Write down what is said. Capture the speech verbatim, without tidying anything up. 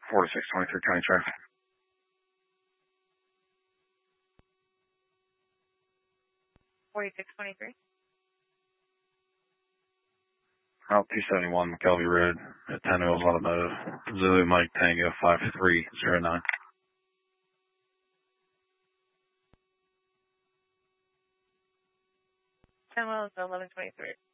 four to six twenty-three county traffic. forty-six twenty-three. Route two seventy-one, McKelvey Road, at ten Hills Automotive. Zulu Mike Tango five three zero nine. ten Wells, eleven twenty-three.